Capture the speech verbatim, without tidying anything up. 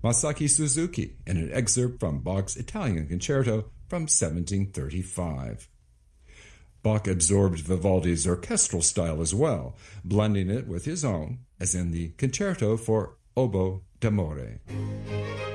Masaki Suzuki in an excerpt from Bach's Italian Concerto from seventeen thirty-five. Bach absorbed Vivaldi's orchestral style as well, blending it with his own, as in the Concerto for Oboe d'Amore.